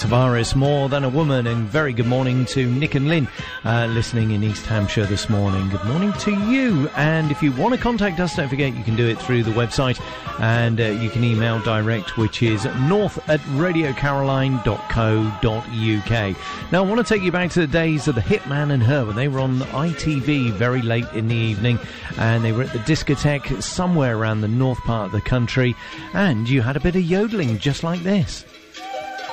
Tavares, More Than a Woman, and very good morning to Nick and Lynn listening in East Hampshire this morning. Good morning to you, and if you want to contact us, don't forget you can do it through the website, and you can email direct, which is north@radiocaroline.co.uk. Now I want to take you back to the days of the Hitman and Her, when they were on ITV very late in the evening, and they were at the discotheque somewhere around the north part of the country, and you had a bit of yodeling just like this.